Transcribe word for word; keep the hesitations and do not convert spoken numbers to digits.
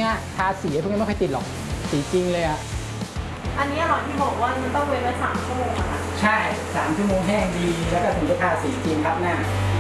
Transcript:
นี้ยทาสีพวกนี้ไม่ค่อยติดหรอกสีจริงเลยอะอันนี้หรอที่บอกว่ามันต้องเว้นไว้สามชั่วโมงอะค่ะใช่สามชั่วโมงแห้งดีแล้วก็ถึงจะทาสีจริงครับหน้า